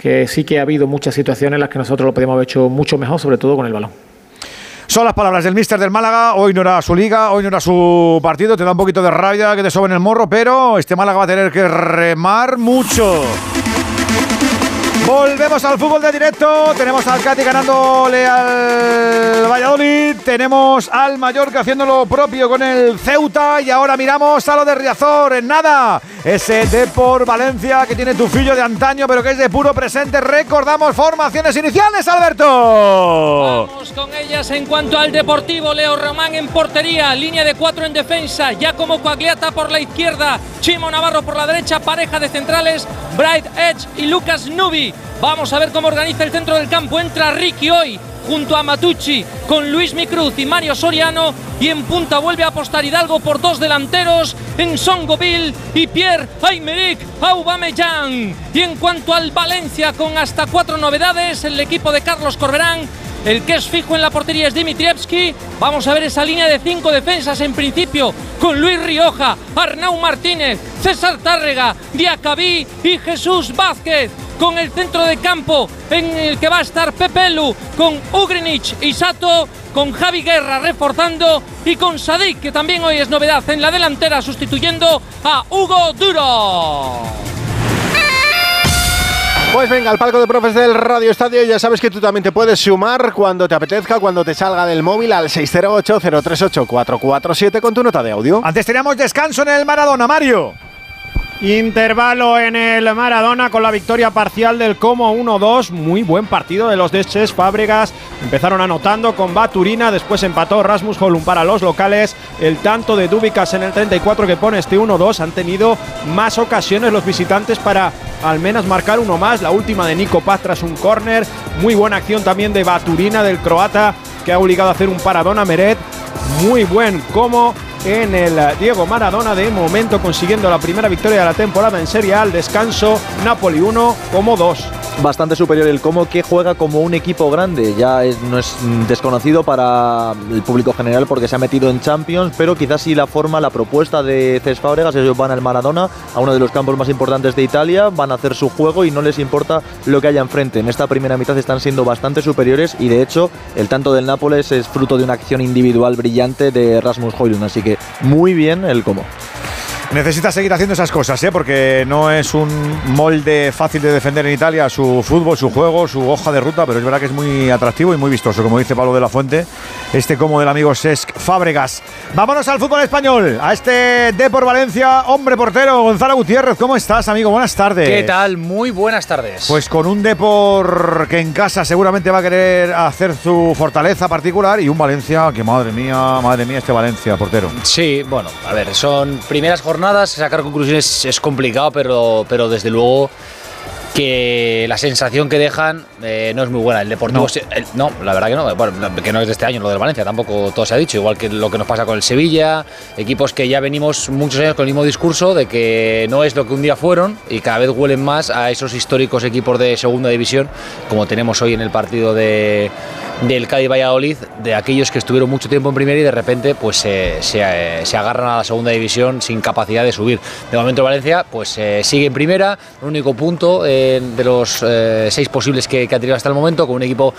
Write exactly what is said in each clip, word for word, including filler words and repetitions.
que sí que ha habido muchas situaciones en las que nosotros lo podíamos haber hecho mucho mejor, sobre todo con el balón. Son las palabras del míster del Málaga. Hoy no era su liga, hoy no era su partido. Te da un poquito de rabia que te soben el morro, pero este Málaga va a tener que remar mucho. Volvemos al fútbol de directo. Tenemos al Cádiz ganándole al Valladolid. Tenemos al Mallorca haciendo lo propio con el Ceuta. Y ahora miramos a lo de Riazor. En nada, ese Depor Valencia que tiene tufillo de antaño, pero que es de puro presente. Recordamos formaciones iniciales, Alberto. Vamos con ellas en cuanto al Deportivo. Leo Román en portería, línea de cuatro en defensa. Giacomo Quagliata por la izquierda, Chimo Navarro por la derecha, pareja de centrales, Bright Edge y Lucas Nubi. Vamos a ver cómo organiza el centro del campo. Entra Ricky hoy junto a Matucci con Luis Micruz y Mario Soriano, y en punta vuelve a apostar Hidalgo por dos delanteros en Songoville y Pierre-Emerick Aubameyang. Y en cuanto al Valencia, con hasta cuatro novedades, el equipo de Carlos Corberán. El que es fijo en la portería es Dimitrievski. Vamos a ver esa línea de cinco defensas en principio, con Luis Rioja, Arnau Martínez, César Tárrega, Diacabí y Jesús Vázquez. Con el centro de campo en el que va a estar Pepelu, con Ugrinic y Sato, con Javi Guerra reforzando y con Sadik, que también hoy es novedad en la delantera, sustituyendo a Hugo Duro. Pues venga, al palco de profes del Radio Estadio. Ya sabes que tú también te puedes sumar cuando te apetezca, cuando te salga del móvil, al seis cero ocho, cero tres ocho, cuatro cuatro siete con tu nota de audio. Antes teníamos descanso en el Maradona, Mario. Intervalo en el Maradona con la victoria parcial del Como uno dos. Muy buen partido de los de Cesc Fábregas. Empezaron anotando con Baturina, después empató Rasmus Holm para los locales. El tanto de Dúbicas en el treinta y cuatro que pone este uno dos. Han tenido más ocasiones los visitantes para al menos marcar uno más. La última de Nico Paz tras un córner. Muy buena acción también de Baturina, del croata, que ha obligado a hacer un paradón a Meret. Muy buen Como en el Diego Maradona, de momento consiguiendo la primera victoria de la temporada en Serie A. Al descanso, Napoli uno, Como dos. Bastante superior el Como, que juega como un equipo grande. Ya es, no es desconocido para el público general porque se ha metido en Champions, pero quizás sí la forma, la propuesta de Cesc Fábregas. Ellos van al Maradona, a uno de los campos más importantes de Italia, van a hacer su juego y no les importa lo que haya enfrente. En esta primera mitad están siendo bastante superiores y de hecho el tanto del Nápoles es fruto de una acción individual brillante de Rasmus Højlund, así que muy bien el Como. Necesita seguir haciendo esas cosas, ¿eh? Porque no es un molde fácil de defender en Italia su fútbol, su juego, su hoja de ruta, pero es verdad que es muy atractivo y muy vistoso, como dice Pablo de la Fuente, este Como del amigo Cesc Fábregas. Vámonos al fútbol español, a este Depor Valencia, hombre portero, Gonzalo Gutiérrez. ¿Cómo estás, amigo? Buenas tardes. ¿Qué tal? Muy buenas tardes. Pues con un Depor que en casa seguramente va a querer hacer su fortaleza particular, y un Valencia que, madre mía, madre mía, este Valencia, portero. Sí, bueno, a ver, son primeras jornadas. Sacar conclusiones es complicado, pero, pero desde luego que la sensación que dejan eh, no es muy buena. El Deportivo, no. El, no, la verdad que no, bueno, que no es de este año lo del Valencia, tampoco todo se ha dicho, igual que lo que nos pasa con el Sevilla, equipos que ya venimos muchos años con el mismo discurso de que no es lo que un día fueron y cada vez huelen más a esos históricos equipos de segunda división, como tenemos hoy en el partido de del Cádiz-Valladolid, de aquellos que estuvieron mucho tiempo en primera y de repente pues se, se, se agarran a la segunda división sin capacidad de subir. De momento Valencia pues eh, sigue en primera, el único punto eh, de los eh, seis posibles que, que ha tenido hasta el momento, con un equipo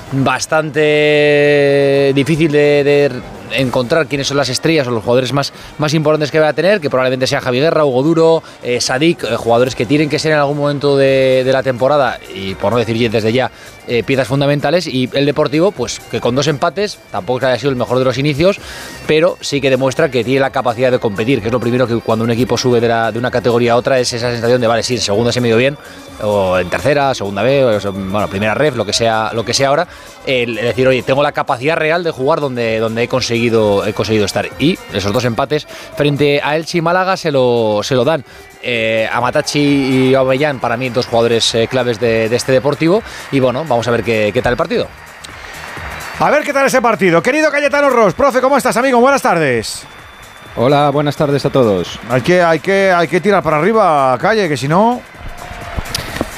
bastante difícil de, de encontrar quiénes son las estrellas o los jugadores más, más importantes que va a tener, que probablemente sea Javi Guerra, Hugo Duro, eh, Sadik, eh, jugadores que tienen que ser en algún momento de, de la temporada, y por no decir desde ya, eh, piezas fundamentales. Y el Deportivo, pues que con dos empates, tampoco es que haya sido el mejor de los inicios, pero sí que demuestra que tiene la capacidad de competir, que es lo primero que cuando un equipo sube de, la, de una categoría a otra, es esa sensación de, vale, sí, en segunda se me dio bien, o en tercera, segunda B, o, bueno, primera ref, lo que sea, lo que sea ahora, el, el decir, oye, tengo la capacidad real de jugar donde, donde he conseguido, he conseguido estar. Y esos dos empates frente a Elche y Málaga se lo, se lo dan. Eh, Amatachi y Aubameyang, para mí, dos jugadores eh, claves de, de este Deportivo. Y bueno, vamos a ver qué, qué tal el partido. A ver qué tal ese partido. Querido Cayetano Ros, profe, ¿cómo estás, amigo? Buenas tardes. Hola, buenas tardes a todos. Hay que, hay que, hay que tirar para arriba, Calle, que si no...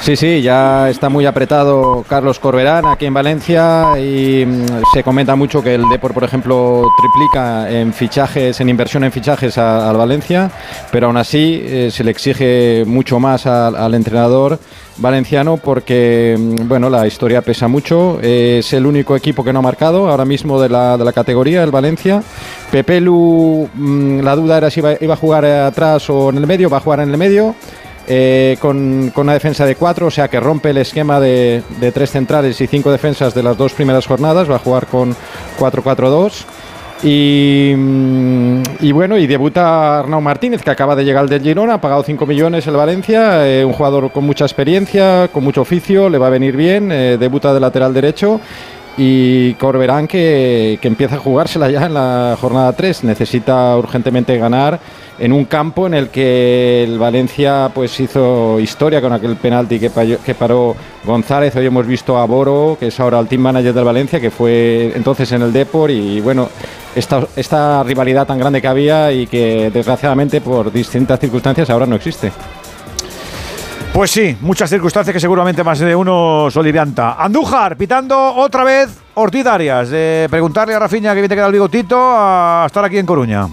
Sí, sí, ya está muy apretado Carlos Corberán aquí en Valencia y mmm, se comenta mucho que el Depor, por ejemplo, triplica en fichajes, en inversión en fichajes al Valencia, pero aún así eh, se le exige mucho más al, al entrenador valenciano porque, bueno, la historia pesa mucho. Eh, es el único equipo que no ha marcado ahora mismo de la, de la categoría, el Valencia. Pepelu, mmm, la duda era si iba, iba a jugar atrás o en el medio, va a jugar en el medio. Eh, con, con una defensa de cuatro, o sea que rompe el esquema de, de tres centrales y cinco defensas de las dos primeras jornadas, va a jugar con cuatro cuatro dos y, y bueno, y debuta Arnau Martínez, que acaba de llegar del Girona, ha pagado cinco millones el Valencia, eh, un jugador con mucha experiencia, con mucho oficio, le va a venir bien, eh, debuta de lateral derecho. Y Corberán que, que empieza a jugársela ya en la jornada tres, necesita urgentemente ganar en un campo en el que el Valencia pues hizo historia con aquel penalti que, payó, que paró González. Hoy hemos visto a Boro, que es ahora el team manager del Valencia, que fue entonces en el Depor, y bueno, esta, esta rivalidad tan grande que había y que desgraciadamente por distintas circunstancias ahora no existe. Pues sí, muchas circunstancias que seguramente más de uno solivianta. Andújar, pitando otra vez Ortiz Arias. De preguntarle a Rafinha que viene a quedar el bigotito a estar aquí en Coruña.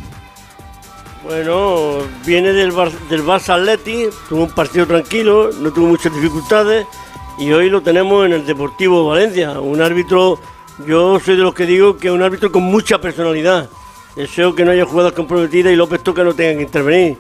Bueno, viene del, Bar- del Barça Atleti, tuvo un partido tranquilo, no tuvo muchas dificultades y hoy lo tenemos en el Deportivo Valencia. Un árbitro, yo soy de los que digo que es un árbitro con mucha personalidad. Deseo que no haya jugadas comprometidas y López Toca no tenga que intervenir.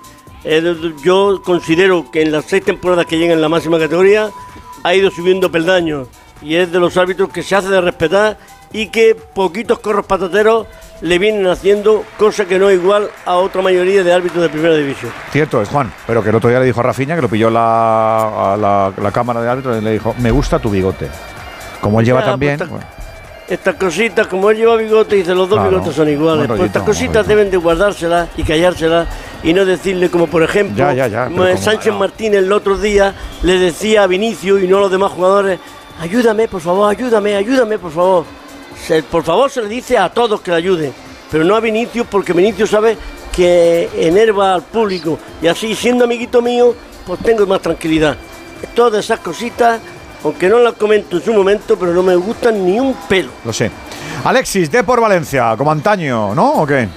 Yo considero que en las seis temporadas que llegan en la máxima categoría ha ido subiendo peldaños y es de los árbitros que se hace de respetar y que poquitos corros patateros le vienen haciendo, cosa que no es igual a otra mayoría de árbitros de primera división. Cierto es, Juan, pero que el otro día le dijo a Rafinha, que lo pilló la, a la, la cámara de árbitros, y le dijo, me gusta tu bigote. Como él lleva Ya, también... pues, bueno. Estas cositas, como él lleva bigote, dice los dos Claro, bigotes son iguales. rollito, Pues estas cositas deben de guardárselas y callárselas y no decirle, como por ejemplo, Ya, ya, ya, pero Sánchez como- Martínez el otro día le decía a Vinicius y no a los demás jugadores, ayúdame, por favor, ayúdame, ayúdame, por favor. Se, por favor se le dice a todos que le ayuden, pero no a Vinicius, porque Vinicius sabe que enerva al público y así, siendo amiguito mío, pues tengo más tranquilidad. Todas esas cositas, aunque no las comento en su momento, pero no me gustan ni un pelo. Lo sé. Alexis, Depor Valencia, como antaño, ¿no? ¿O qué?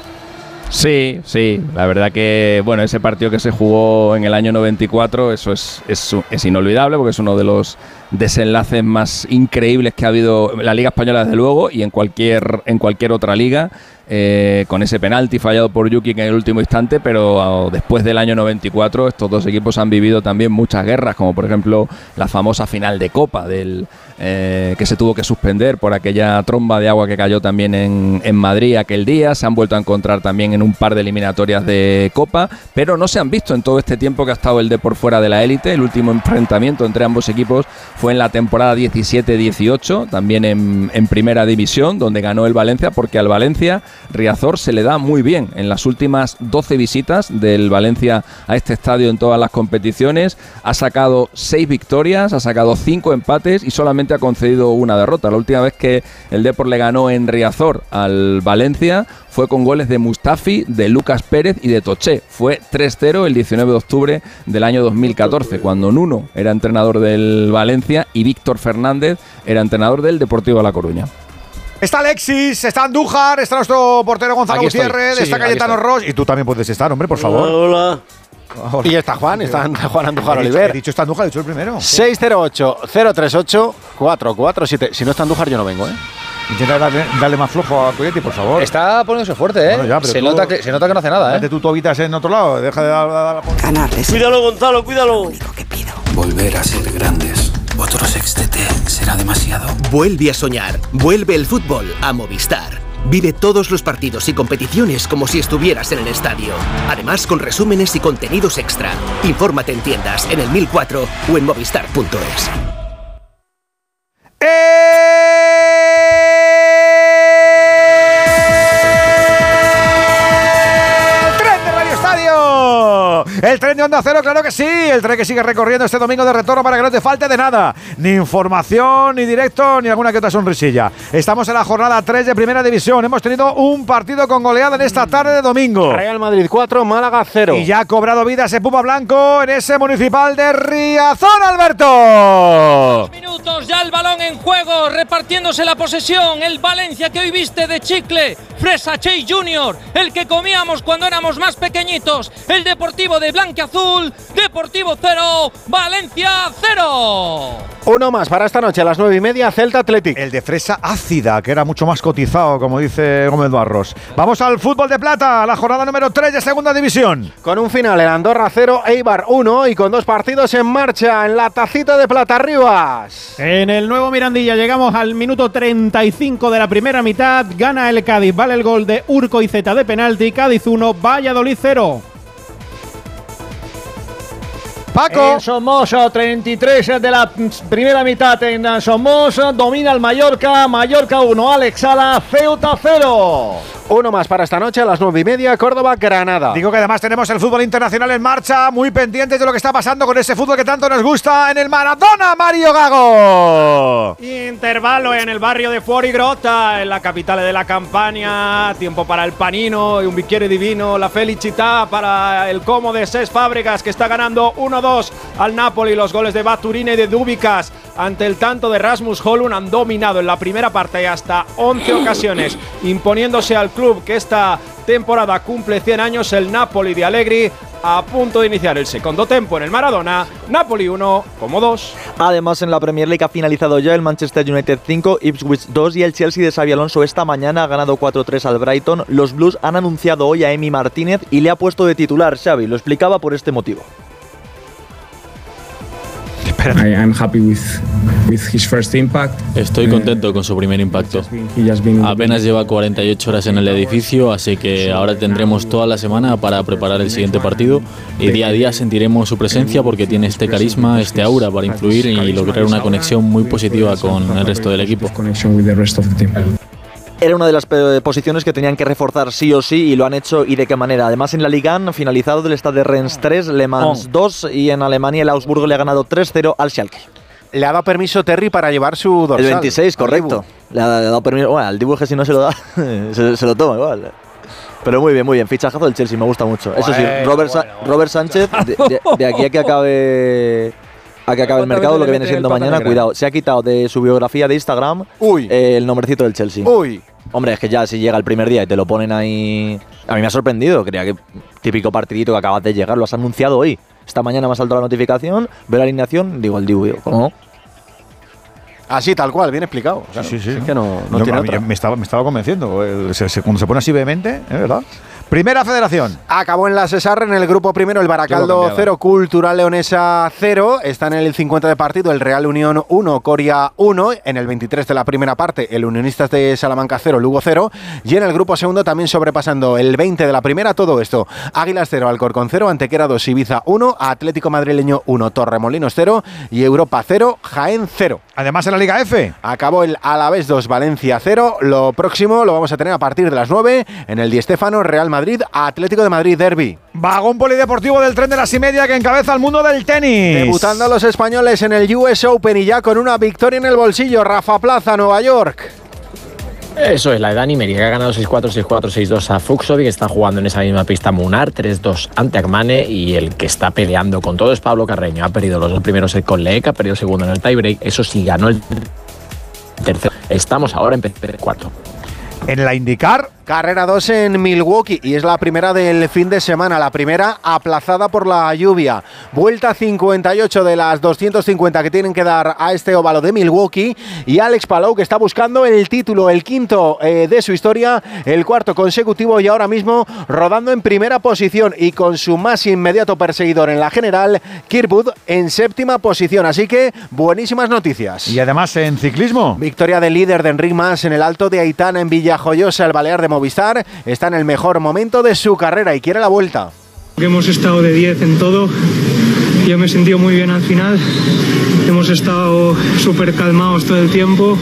Sí, sí, la verdad que, bueno, ese partido que se jugó en el año noventa y cuatro, eso es, es, es inolvidable porque es uno de los desenlaces más increíbles que ha habido en la Liga Española, desde luego, y en cualquier, en cualquier otra liga. Eh, con ese penalti fallado por Jukic en el último instante, pero oh, después del año noventa y cuatro estos dos equipos han vivido también muchas guerras, como por ejemplo la famosa final de Copa del eh, que se tuvo que suspender por aquella tromba de agua que cayó también en, en Madrid aquel día. Se han vuelto a encontrar también en un par de eliminatorias de Copa, pero no se han visto en todo este tiempo que ha estado el Depor fuera de la élite. El último enfrentamiento entre ambos equipos fue en la temporada diecisiete dieciocho, también en, en primera división, donde ganó el Valencia, porque al Valencia Riazor se le da muy bien. En las últimas doce visitas del Valencia a este estadio en todas las competiciones ha sacado seis victorias, ha sacado cinco empates y solamente ha concedido una derrota. La última vez que el Depor le ganó en Riazor al Valencia fue con goles de Mustafi, de Lucas Pérez y de Toché. Fue tres cero el diecinueve de octubre del año dos mil catorce, cuando Nuno era entrenador del Valencia y Víctor Fernández era entrenador del Deportivo de La Coruña. Está Alexis, está Andújar, está nuestro portero Gonzalo Aquí estoy. Gutiérrez, Sí, está aquí Cayetano estoy. Ross, y tú también puedes estar, hombre, por favor. Hola. Hola. Y está Juan, está Juan Andújar He dicho- Oliver. He dicho está Andújar, he dicho el primero. seis cero ocho, cero tres ocho, cuatro cuatro siete. Si no está Andújar, yo no vengo, ¿eh? Intenta darle, darle más flojo a Coyetti, por favor. Está poniéndose fuerte, ¿eh? Bueno, ya, pero se, tú- nota que, se nota que no hace nada, Vete ¿eh? tú, tú habitas en otro lado, deja de dar... dar- dar- Ganarles. Cuídalo, Gonzalo, cuídalo. Volver a ser grandes. Otro sextete será demasiado. Vuelve a soñar. Vuelve el fútbol a Movistar. Vive todos los partidos y competiciones como si estuvieras en el estadio. Además, con resúmenes y contenidos extra. Infórmate en tiendas, en el mil cuatro o en movistar punto es. ¡El tren de Radio Estadio! El tren de Onda Cero, claro que sí. El tren que sigue recorriendo este domingo de retorno para que no te falte de nada. Ni información, ni directo, ni alguna que otra sonrisilla. Estamos en la jornada tres de Primera División. Hemos tenido un partido con goleada en esta tarde de domingo. Real Madrid cuatro, Málaga cero. Y ya ha cobrado vida ese Puma Blanco en ese Municipal de Riazor, Alberto. Minutos, ya el balón en juego, repartiéndose la posesión. El Valencia que hoy viste de chicle. Fresa Chey junior, el que comíamos cuando éramos más pequeñitos. El Deportivo de Blanquiazul, Deportivo cero, Valencia cero. Uno más para esta noche a las nueve y media, Celta Athletic. El de fresa ácida, que era mucho más cotizado, como dice Gómez Barros. Vamos al fútbol de plata, la jornada número tres de Segunda División. Con un final en Andorra cero, Eibar uno y con dos partidos en marcha en la tacita de plata, Rivas. En el nuevo Mirandilla llegamos al minuto treinta y cinco de la primera mitad. Gana el Cádiz, vale el gol de Urco y Zeta de penalti. Cádiz uno, Valladolid cero. Paco. En Somos, treinta y tres de la primera mitad en Somos, domina el Mallorca, Mallorca uno, Alex Sala, Ceuta cero. Uno más para esta noche a las nueve y media, Córdoba, Granada. Digo que además tenemos el fútbol internacional en marcha, muy pendientes de lo que está pasando con ese fútbol que tanto nos gusta en el Maradona, Mario Gago. Intervalo en el barrio de Fuorigrotta, en la capital de la Campania. Tiempo para el panino y un bicchiere divino. La felicità para el Como de Cesc Fábregas, que está ganando uno dos al Napoli. Los goles de Baturina y de Dúbicas ante el tanto de Rasmus Højlund han dominado en la primera parte hasta once ocasiones, imponiéndose al club que esta temporada cumple cien años, el Napoli de Allegri, a punto de iniciar el segundo tempo en el Maradona. Napoli uno, Como dos. Además, en la Premier League ha finalizado ya el Manchester United cinco, Ipswich dos y el Chelsea de Xabi Alonso esta mañana ha ganado cuatro tres al Brighton. Los Blues han anunciado hoy a Emi Martínez y le ha puesto de titular. Xavi lo explicaba por este motivo. I am happy with, with his first impact. Estoy contento con su primer impacto. Apenas lleva cuarenta y ocho horas en el edificio, así que ahora tendremos toda la semana para preparar el siguiente partido y día a día sentiremos su presencia porque tiene este carisma, este aura para influir y lograr una conexión muy positiva con el resto del equipo. Era una de las posiciones que tenían que reforzar sí o sí y lo han hecho, y de qué manera. Además, en la Liga han finalizado del Stade de Rennes tres, Le Mans dos y en Alemania el Augsburgo le ha ganado tres cero al Schalke. Le ha dado permiso Terry para llevar su dorsal. El veintiséis, correcto. Le ha dado permiso. Bueno, al Dibu que si no se lo da, se, se lo toma igual. Pero muy bien, muy bien. Fichajazo del Chelsea, me gusta mucho. Eso sí, Robert, Sa Robert Sánchez, de, de, de aquí a que acabe... a que acabe el mercado, lo que viene siendo mañana, cuidado, se ha quitado de su biografía de Instagram Uy. Eh, el nombrecito del Chelsea. Uy. Hombre, es que ya si llega el primer día y te lo ponen ahí... A mí me ha sorprendido, creía que típico partidito que acabas de llegar, lo has anunciado hoy. Esta mañana me ha saltado la notificación, veo la alineación, digo, el Dibu, ¿cómo? Así, tal cual, bien explicado. Claro, sí, sí, sí. Es que no, no no, tiene a otra. mí me, estaba, me estaba convenciendo. El, se, se, cuando se pone así vehemente, es verdad. Primera Federación. Acabó en la Cesar en el grupo primero el Baracaldo cero, Cultural Leonesa cero. Está en el cincuenta de partido el Real Unión uno, Coria uno. En el veintitrés de la primera parte el Unionistas de Salamanca cero, Lugo cero. Y en el grupo segundo también sobrepasando el veinte de la primera todo esto. Águilas cero, Alcorcón cero, Antequera dos, Ibiza uno, Atlético Madrileño uno, Torremolinos cero y Europa cero, Jaén cero. Además en la Liga F. Acabó el Alavés dos, Valencia cero. Lo próximo lo vamos a tener a partir de las nueve en el Di Stéfano, Real Madrid, Atlético de Madrid Derby. Vagón polideportivo del tren de las y media que encabeza el mundo del tenis. Debutando los españoles en el U S Open y ya con una victoria en el bolsillo. Rafa Plaza, Nueva York. Eso es, la de Dani Meri, que ha ganado seis cuatro, seis cuatro, seis dos a Fuxovic, que está jugando en esa misma pista Munar, tres dos ante Akmane, y el que está peleando con todo es Pablo Carreño. Ha perdido los dos primeros set con Leek, ha perdido el segundo en el tiebreak, eso sí, ganó el tercero. Estamos ahora en el cuarto. En la IndyCar, carrera dos en Milwaukee y es la primera del fin de semana, la primera aplazada por la lluvia. Vuelta cincuenta y ocho de las doscientos cincuenta que tienen que dar a este óvalo de Milwaukee y Alex Palou que está buscando el título, el quinto eh, de su historia, el cuarto consecutivo y ahora mismo rodando en primera posición y con su más inmediato perseguidor en la general, Kirkwood, en séptima posición. Así que buenísimas noticias. Y además en ciclismo. Victoria del líder de Enric Mas en el Alto de Aitana en Villajoyosa, el balear de Movistar está en el mejor momento de su carrera y quiere la vuelta. Hemos estado de diez en todo, yo me he sentido muy bien al final, hemos estado súper calmados todo el tiempo,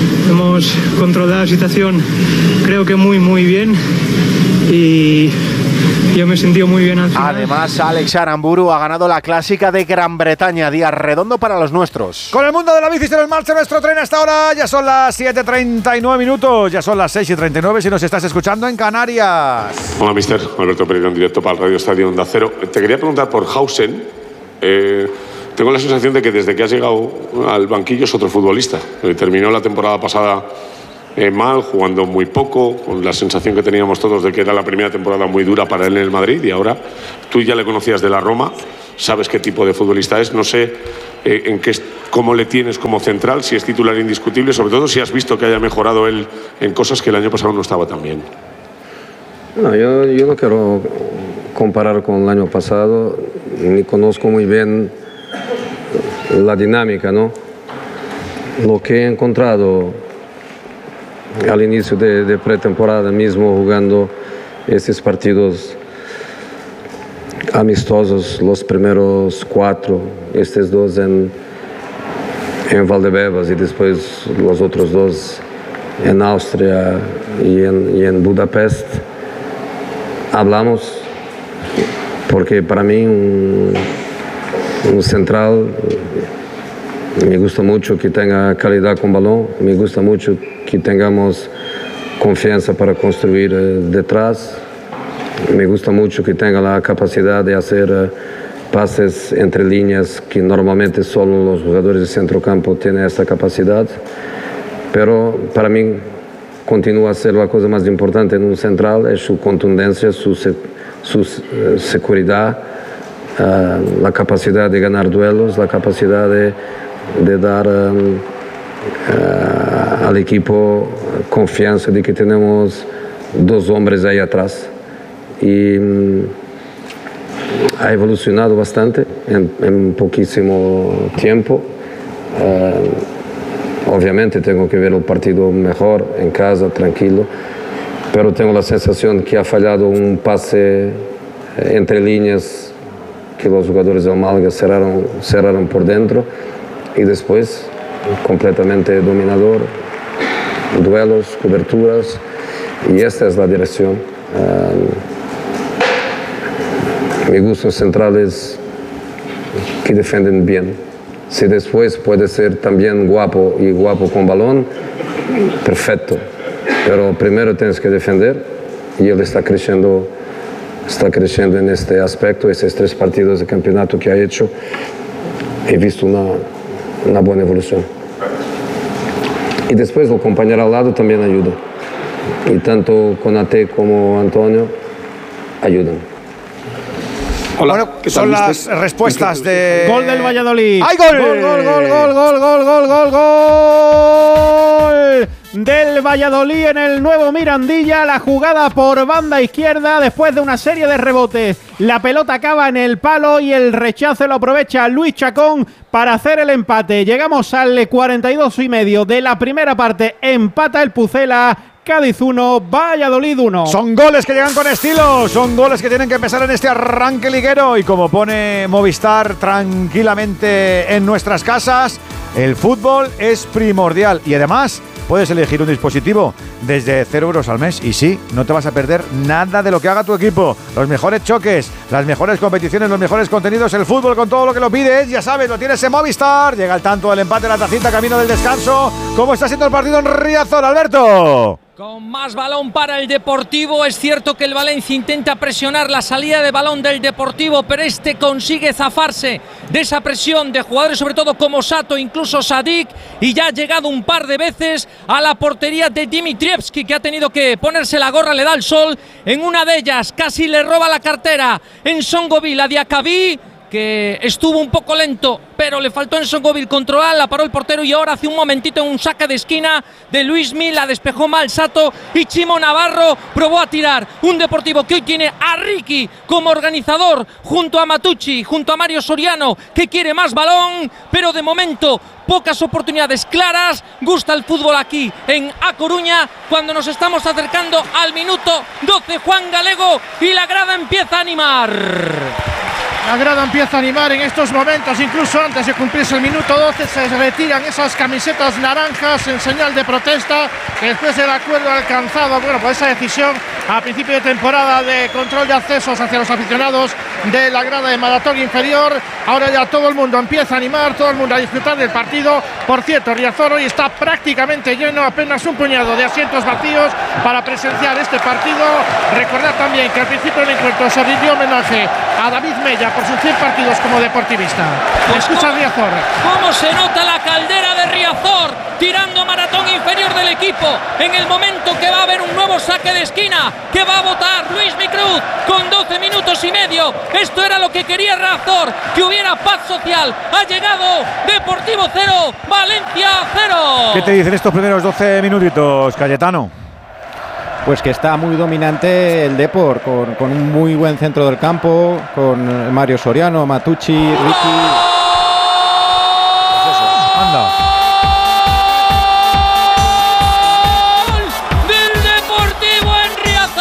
hemos controlado la situación creo que muy muy bien y yo me he sentido muy bien al final. Además, Alex Aramburu ha ganado la clásica de Gran Bretaña, día redondo para los nuestros. Con el mundo de la bici se nos marcha nuestro tren hasta ahora. Ya son las siete y treinta y nueve minutos, ya son las seis y treinta y nueve si nos estás escuchando en Canarias. Hola, mister. Alberto Pereira, en directo para el Radio Estadio Onda Cero. Te quería preguntar por Hausen. Eh, tengo la sensación de que desde que has llegado al banquillo es otro futbolista. Eh, terminó la temporada pasada eh, mal, jugando muy poco, con la sensación que teníamos todos de que era la primera temporada muy dura para él en el Madrid, y ahora tú ya le conocías de la Roma, sabes qué tipo de futbolista es. No sé eh, en qué, cómo le tienes como central, si es titular indiscutible, sobre todo si has visto que haya mejorado él en cosas que el año pasado no estaba tan bien. No, yo, yo no quiero comparar con el año pasado, ni conozco muy bien la dinámica, ¿no? Lo que he encontrado al inicio de, de pretemporada mismo, jugando estos partidos amistosos, los primeros cuatro, estos dos en, en Valdebebas y después los otros dos en Austria y en, y en Budapest, hablamos, porque para mí un, un central me gusta mucho que tenga calidad con balón, me gusta mucho que tengamos confianza para construir eh, detrás, me gusta mucho que tenga la capacidad de hacer eh, pases entre líneas, que normalmente solo los jugadores de centrocampo tienen esta capacidad, pero para mí continúa a ser la cosa más importante en un central, es su contundencia, su, su uh, seguridad, uh, la capacidad de ganar duelos, la capacidad de, de dar um, uh, al equipo confianza de que tenemos dos hombres ahí atrás. Y um, ha evolucionado bastante en, en poquísimo tiempo. Uh, Obviamente tengo que ver el partido mejor en casa, tranquilo, pero tengo la sensación que ha fallado un pase entre líneas que los jugadores del Málaga cerraron, cerraron por dentro, y después completamente dominador, duelos, coberturas, y esta es la dirección. Um, me gustan centrales que defienden bien. Si después puede ser también guapo y guapo con balón, perfecto. Pero primero tienes que defender, y él está creciendo, está creciendo en este aspecto. Esos tres partidos de campeonato que ha hecho, he visto una, una buena evolución. Y después el compañero al lado también ayuda. Y tanto Konaté como Antonio ayudan. Hola, bueno, son las respuestas de... Gol del Valladolid. ¡Hay gol! Gol, gol, gol, gol, gol, gol, gol, gol, gol del Valladolid en el nuevo Mirandilla. La jugada por banda izquierda después de una serie de rebotes. La pelota acaba en el palo y el rechazo lo aprovecha Luis Chacón para hacer el empate. Llegamos al cuarenta y dos y medio de la primera parte. Empata el Pucela. Cádiz uno, Valladolid uno. Son goles que llegan con estilo, son goles que tienen que empezar en este arranque liguero, y como pone Movistar tranquilamente en nuestras casas, el fútbol es primordial, y además puedes elegir un dispositivo desde cero euros al mes, y sí, no te vas a perder nada de lo que haga tu equipo. Los mejores choques, las mejores competiciones, los mejores contenidos, el fútbol con todo lo que lo pides, ya sabes, lo tienes en Movistar. Llega el tanto, el empate, la tacita, camino del descanso. ¿Cómo está siendo el partido en Riazor, Alberto? Con más balón para el Deportivo. Es cierto que el Valencia intenta presionar la salida de balón del Deportivo, pero este consigue zafarse de esa presión de jugadores sobre todo como Sato, incluso Sadik, y ya ha llegado un par de veces a la portería de Dimitrievski, que ha tenido que ponerse la gorra, le da el sol. En una de ellas casi le roba la cartera en Songoville a Diacabí, que estuvo un poco lento, pero le faltó en Songoville controlar, la paró el portero, y ahora hace un momentito en un saque de esquina de Luismi, la despejó mal Sato, y Chimo Navarro probó a tirar. Un Deportivo que hoy tiene a Ricky como organizador, junto a Matucci, junto a Mario Soriano, que quiere más balón, pero de momento pocas oportunidades claras. Gusta el fútbol aquí en A Coruña, cuando nos estamos acercando al minuto doce, Juan Galego, y la grada empieza a animar. La grada empieza a animar en estos momentos, incluso antes de cumplirse el minuto doce, se retiran esas camisetas naranjas en señal de protesta, que después del acuerdo alcanzado, bueno, por esa decisión a principio de temporada de control de accesos hacia los aficionados de la grada de Mandatorio inferior, ahora ya todo el mundo empieza a animar, todo el mundo a disfrutar del partido. Por cierto, Riazor hoy está prácticamente lleno, apenas un puñado de asientos vacíos para presenciar este partido. Recordad también que al principio del encuentro se rindió homenaje a David Mella por sus cien partidos como deportivista. Escucha Riazor. ¿Cómo se nota la caldera de Riazor tirando Maratón inferior del equipo en el momento que va a haber un nuevo saque de esquina que va a votar Luis Micruz con doce minutos y medio? Esto era lo que quería Riazor, que hubiera paz social. Ha llegado Deportivo cero, Valencia cero. ¿Qué te dicen estos primeros doce minutitos, Cayetano? Pues que está muy dominante el Depor, con, con un muy buen centro del campo, con Mario Soriano, Matucci, Ricky. Anda. Del Deportivo en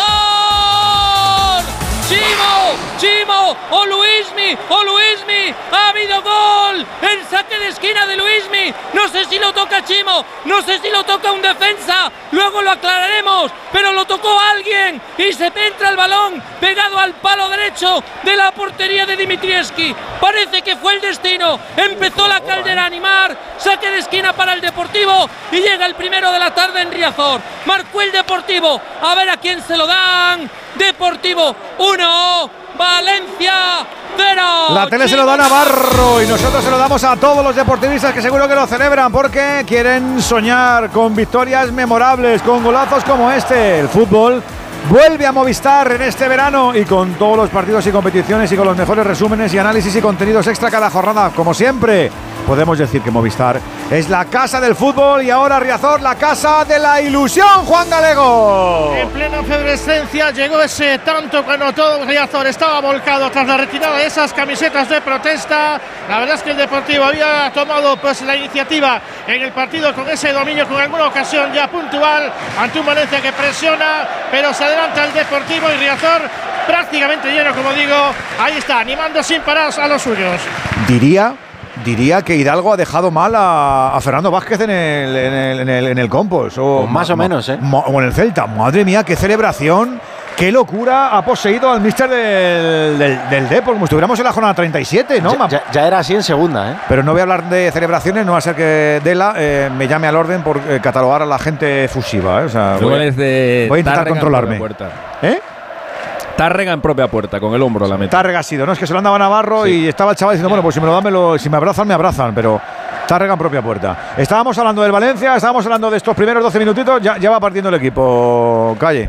Riazor. Chimo, Chimo, o Luismi, o Luismi. Ha habido gol. El saque de esquina de Luismi. No sé si lo toca Chimo, no sé si lo toca un defensa. Luego lo aclararemos, pero lo tocó alguien y se entra el balón pegado al palo derecho de la portería de Dimitrievski. Parece que fue el destino. Empezó la caldera a animar. Saque de esquina para el Deportivo y llega el primero de la tarde en Riazor. Marcó el Deportivo. A ver a quién se lo dan. Deportivo uno, Valencia cero. La tele se lo da a Navarro y nosotros se lo damos a todos los deportivistas que seguro que lo celebran porque quieren soñar con victorias memorables, con golazos como este. El fútbol vuelve a Movistar en este verano y con todos los partidos y competiciones y con los mejores resúmenes y análisis y contenidos extra cada jornada, como siempre. Podemos decir que Movistar es la casa del fútbol y ahora Riazor, la casa de la ilusión, Juan Galego. En plena efervescencia llegó ese tanto cuando todo Riazor estaba volcado tras la retirada de esas camisetas de protesta. La verdad es que el Deportivo había tomado pues la iniciativa en el partido con ese dominio, con alguna ocasión ya puntual ante un Valencia que presiona, pero se adelanta el Deportivo y Riazor prácticamente lleno, como digo. Ahí está, animando sin parar a los suyos. Diría... Diría que Hidalgo ha dejado mal a, a Fernando Vázquez en el, en el, en el, en el Compos. O, o más ma, o menos, ¿eh? Ma, o en el Celta. Madre mía, qué celebración, qué locura ha poseído al míster del, del, del Depor, como si estuviéramos en la jornada treinta y siete, ¿no? Ya, ya, ya era así en segunda, ¿eh? Pero no voy a hablar de celebraciones, no va a ser que Dela eh, me llame al orden por eh, catalogar a la gente efusiva, ¿eh? O sea, voy, de voy a intentar controlarme. ¿Eh? Tárrega en propia puerta, con el hombro la meta. Tárrega ha sido, ¿no? Es que se lo andaba Navarro sí. Y estaba el chaval diciendo, bueno, pues si me lo dan, me lo, si me abrazan, me abrazan, pero Tárrega en propia puerta. Estábamos hablando del Valencia, estábamos hablando de estos primeros doce minutitos, ya, ya va partiendo el equipo, Calle.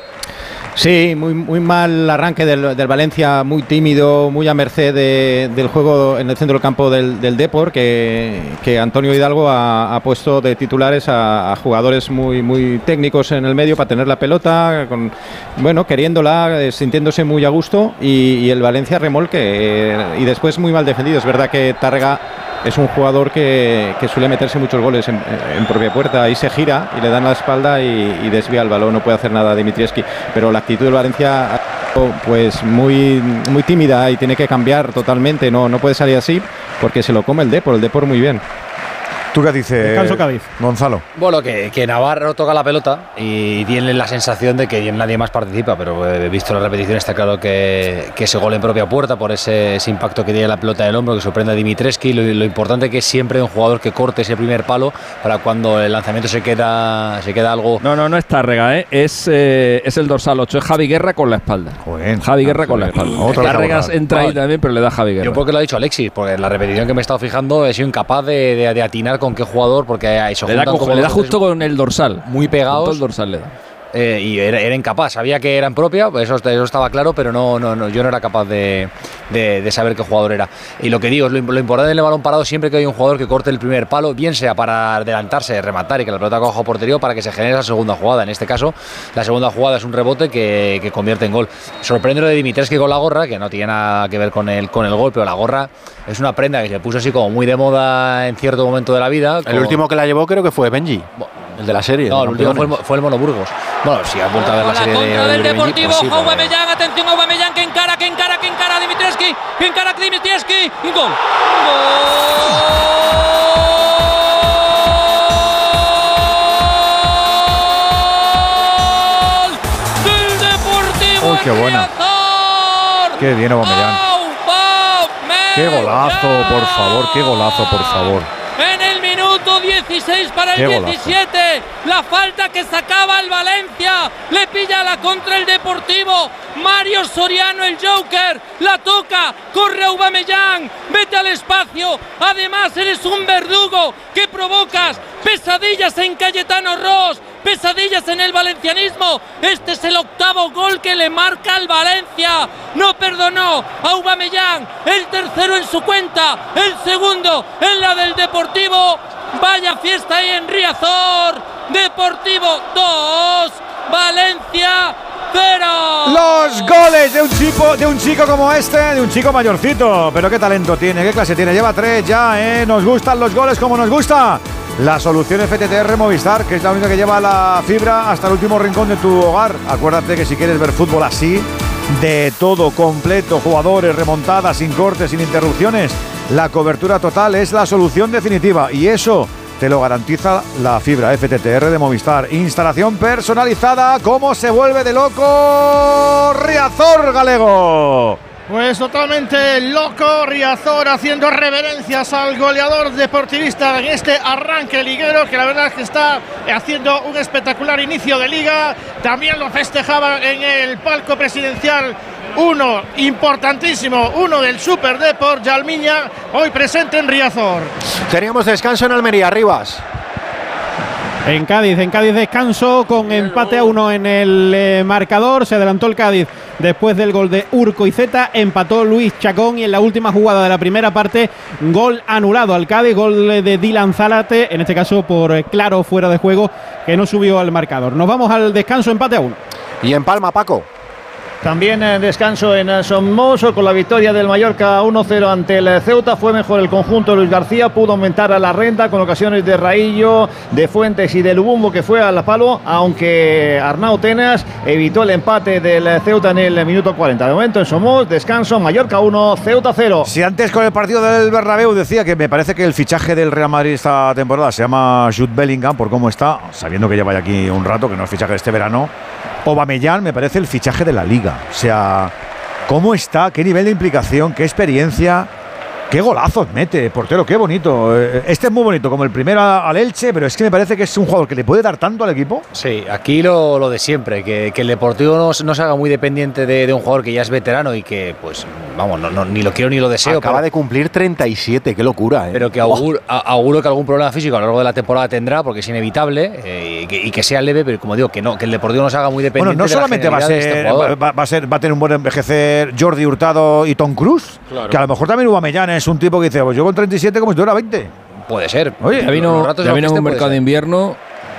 Sí, muy, muy mal arranque del, del Valencia, muy tímido, muy a merced de, del juego en el centro del campo del, del Depor, que, que Antonio Hidalgo ha, ha puesto de titulares a, a jugadores muy, muy técnicos en el medio para tener la pelota, con, bueno, queriéndola, eh, sintiéndose muy a gusto, y, y el Valencia remolque, eh, y después muy mal defendido. Es verdad que Tárrega es un jugador que, que suele meterse muchos goles en, en propia puerta, ahí se gira y le dan la espalda y, y desvía el balón, no puede hacer nada Dimitrievski, pero la actitud del Valencia pues muy, muy tímida y tiene que cambiar totalmente, no, no puede salir así porque se lo come el Depor, el Depor muy bien. ¿Tú qué dices, Gonzalo? Bueno, que, que Navarro toca la pelota y tiene la sensación de que nadie más participa, pero he visto la repetición, está claro que, que ese gol en propia puerta, por ese, ese impacto que tiene la pelota en el hombro, que sorprende a Dimitrievski, lo, lo importante que es siempre un jugador que corte ese primer palo para cuando el lanzamiento se queda, se queda algo... No, no, no es Tárrega, ¿eh? es, eh, es el dorsal ocho, es Javi Guerra con la espalda. Joder, Javi Guerra con la espalda. Tárrega entra ahí también, pero le da Javi Guerra. Yo creo que lo ha dicho Alexis, porque la repetición que me he estado fijando he sido incapaz de, de, de atinar con qué jugador, porque eso le da, como le da justo con el dorsal, muy pegados. Todo el dorsal le da. Eh, y era, era incapaz, sabía que era en propia, pues eso, eso estaba claro, pero no, no, no, yo no era capaz de, de, de saber qué jugador era. Y lo que digo, es lo, lo importante en el balón parado, siempre que hay un jugador que corte el primer palo, bien sea para adelantarse, rematar y que la pelota coja portería, para que se genere esa segunda jugada. En este caso, la segunda jugada es un rebote que, que convierte en gol. Sorprende lo de Dimitrievski con la gorra, que no tiene nada que ver con el, con el gol, pero la gorra es una prenda que se puso así como muy de moda en cierto momento de la vida. El último que la llevó creo que fue Benji. El de la serie. No, el último fue el, fue el Mono Burgos. Bueno, si ha vuelto a ver la serie de contra del Deportivo, pues sí, Aubameyang, atención Aubameyang que encara, que encara, que encara Dimitrievski, que encara Dimitrievski y gol. ¡Gol! Del Deportivo. Uy, qué buena. Qué bien Aubameyang. Qué golazo, por favor, qué golazo, por favor. En el minuto dieciséis para el diecisiete, la falta que sacaba el Valencia, le pilla la contra el Deportivo, Mario Soriano el Joker, la toca, corre Aubameyang, vete al espacio, además eres un verdugo que provocas pesadillas en Cayetano Ross, pesadillas en el valencianismo. Este es el octavo gol que le marca al Valencia. No perdonó Aubameyang, el tercero en su cuenta, el segundo en la del Deportivo. Vaya fiesta ahí en Riazor. Deportivo dos, Valencia cero. Los goles de un chico, de un chico como este, de un chico mayorcito, pero qué talento tiene, qué clase tiene. Lleva tres ya, ¿eh? Nos gustan los goles como nos gusta. La solución F T T R Movistar, que es la única que lleva la fibra hasta el último rincón de tu hogar. Acuérdate que si quieres ver fútbol así, de todo, completo, jugadores, remontadas, sin cortes, sin interrupciones, la cobertura total es la solución definitiva. Y eso te lo garantiza la fibra F T T R de Movistar. Instalación personalizada. ¿Cómo se vuelve de loco Riazor, Galego? Pues totalmente loco Riazor, haciendo reverencias al goleador deportivista en este arranque liguero, que la verdad es que está haciendo un espectacular inicio de liga. También lo festejaba en el palco presidencial uno importantísimo, uno del Super Deport, Yalmiña, hoy presente en Riazor. Teníamos descanso en Almería, Rivas. En Cádiz, en Cádiz descanso con empate a uno en el eh, marcador. Se adelantó el Cádiz después del gol de Urcoizeta, empató Luis Chacón y en la última jugada de la primera parte, gol anulado al Cádiz, gol de Dylan Zárate, en este caso por eh, claro fuera de juego, que no subió al marcador. Nos vamos al descanso, empate a uno. Y en Palma, Paco. También en descanso en Somos con la victoria del Mallorca uno cero ante el Ceuta. Fue mejor el conjunto de Luis García, pudo aumentar a la renta con ocasiones de Raillo, de Fuentes y de Lubumbo, que fue al palo, aunque Arnau Tenas evitó el empate del Ceuta en el minuto cuarenta. De momento en Somos, descanso, Mallorca uno, Ceuta cero. Si antes con el partido del Bernabéu decía que me parece que el fichaje del Real Madrid esta temporada se llama Jude Bellingham por cómo está, sabiendo que lleva ya aquí un rato, que no es fichaje de este verano. Aubameyang me parece el fichaje de la Liga. O sea, ¿cómo está? ¿Qué nivel de implicación? ¿Qué experiencia? ¡Qué golazos mete, portero! ¡Qué bonito! Este es muy bonito, como el primero al Elche, pero es que me parece que es un jugador que le puede dar tanto al equipo. Sí, aquí lo, lo de siempre, que, que el Deportivo no, no se haga muy dependiente de, de un jugador que ya es veterano y que, pues, vamos, no, no, ni lo quiero ni lo deseo. Acaba pero, de cumplir treinta y siete, qué locura, ¿eh? Pero que auguro, oh. auguro que algún problema físico a lo largo de la temporada tendrá, porque es inevitable, eh, y, que, y que sea leve, pero como digo, que no que el Deportivo no se haga muy dependiente. Bueno, no solamente de la va, a ser, de este va, va, a ser, va a tener un buen envejecer Jordi Hurtado y Tom Cruise, claro. Que a lo mejor también Aubameyang es un tipo que dice, pues yo con treinta y siete como si tuviera veinte. Puede ser. Oye, ya vino, ya vino en un mercado de invierno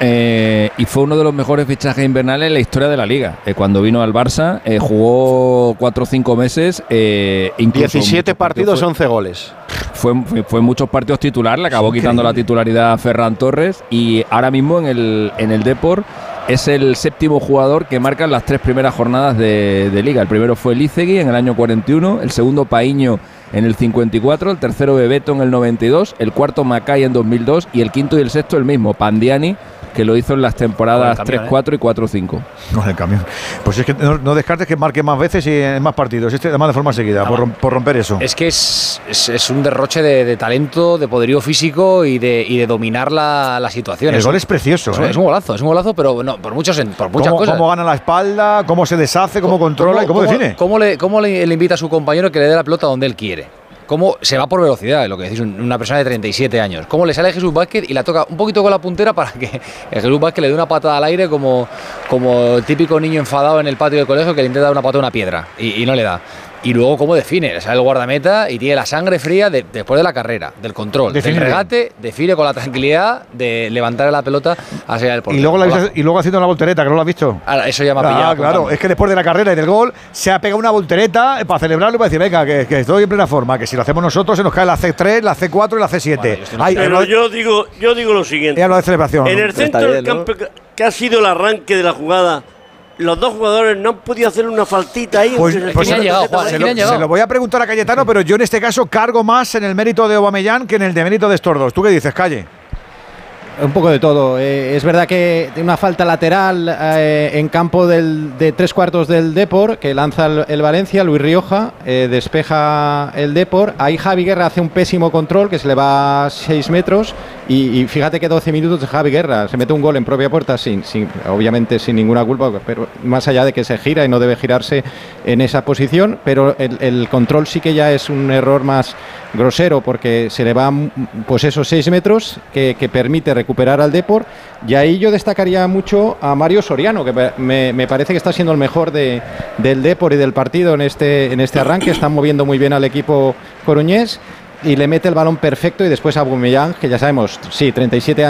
eh, y fue uno de los mejores fichajes invernales en la historia de la Liga. Eh, cuando vino al Barça, eh, jugó cuatro o cinco meses. Eh, diecisiete partidos, fue, once goles. Fue, fue, fue muchos partidos titular, le acabó quitando la titularidad a Ferran Torres y ahora mismo en el, en el Depor es el séptimo jugador que marca las tres primeras jornadas de, de Liga. El primero fue Lizegui en el año cuarenta y uno, el segundo Paíño en el cincuenta y cuatro, el tercero Bebeto en el noventa y dos, el cuarto Macay en dos mil dos y el quinto y el sexto el mismo, Pandiani, que lo hizo en las temporadas tres cuatro ¿eh? y cuatro cinco. Con el camión. Pues es que no, no descartes que marque más veces y en más partidos, este además de forma seguida, por, por romper eso. Es que es, es, es un derroche de, de talento, de poderío físico y de, y de dominar la, la situación. El es gol un, es precioso. Es, ¿eh? es un golazo, es un golazo, pero no, por, muchos, por muchas ¿Cómo, cosas. Cómo gana la espalda, cómo se deshace, cómo, cómo controla y cómo, cómo define. Cómo le, cómo le, le invita a su compañero que le dé la pelota donde él quiere. Cómo se va por velocidad, lo que decís, una persona de treinta y siete años. Cómo le sale a Jesús Vázquez y la toca un poquito con la puntera para que Jesús Vázquez le dé una patada al aire como, como el típico niño enfadado en el patio del colegio que le intenta dar una patada a una piedra y, y no le da. Y luego cómo define, le sale el guardameta y tiene la sangre fría de, después de la carrera, del control, define del regate, bien. Define con la tranquilidad de levantar la pelota hacia el portero. Y luego, la visto, y luego haciendo una voltereta, que no lo has visto. Ahora, eso ya me ha ah, pillado. Claro, contando. Es que después de la carrera y del gol se ha pegado una voltereta para celebrarlo y para decir, venga, que, que estoy en plena forma, que si lo hacemos nosotros se nos cae la C tres, la C cuatro y la C siete. Bueno, Ay, pero yo digo, yo digo lo siguiente. Ya lo de celebración. En el centro del campo, que ha sido el arranque de la jugada, los dos jugadores no han podido hacer una faltita ahí. Pues, pues se, se, llegado, Juan, se, lo, se lo voy a preguntar a Cayetano, pero yo en este caso cargo más en el mérito de Aubameyang que en el de mérito de estos dos. ¿Tú qué dices, Calle? Un poco de todo. Eh, es verdad que una falta lateral eh, en campo del, de tres cuartos del Depor, que lanza el, el Valencia, Luis Rioja, eh, despeja el Depor. Ahí Javi Guerra hace un pésimo control, que se le va a seis metros. Y, y fíjate que doce minutos de Javi Guerra. Se mete un gol en propia puerta, sin, sin, obviamente sin ninguna culpa, pero más allá de que se gira y no debe girarse en esa posición. Pero el, el control sí que ya es un error más grosero, porque se le van pues esos seis metros que, que permite recuperar al Depor. Y ahí yo destacaría mucho a Mario Soriano, que me, me parece que está siendo el mejor de, del Depor y del partido en este, en este arranque. Están moviendo muy bien al equipo coruñés y le mete el balón perfecto. Y después a Aubameyang, que ya sabemos, sí, treinta y siete años